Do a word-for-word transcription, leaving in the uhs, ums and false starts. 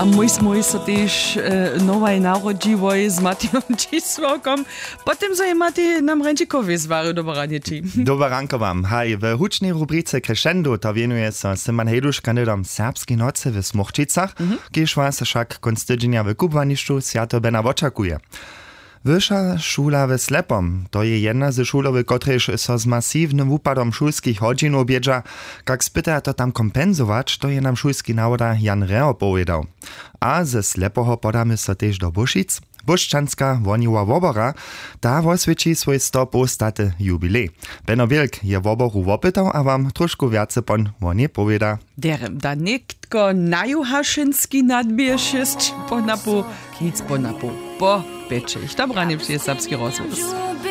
A mój smój so też e, nowej narodziwoj z Matijom Czisłokom. Potem zaje Matej nam ręczykowie zwary do baranieci. Dobar ranko wam. Haj, w hucznej rubrice Crescendo to wienuje so Simon Hejdusz kandydatom serbskiej nocy w Smochčicach, mm -hmm. kiež was však konc tydzienia w Kubłaniszczu Święto Bena oczekuje. Wyższa szula w Slepom to je jedna ze szulowych, kotreż so z masywnym upadom szulskich godzin obiedza. Jak spyta to tam kompensować, to je nam szulski nawoda Jan Reo powiedział. A ze Slepoho podamy so też do Buszic. Buszczanska Woniła Wobora ta oswieci swój sto postaty jubilej. Beno Wielk je Woboru wopytał, a wam troszkę więcej pon Wonie powieda. Derem da niktko najuhaszynski nadbierz jest po napu, nic po napu, po peczy. Ich tam ranie przy serbski rozwóz.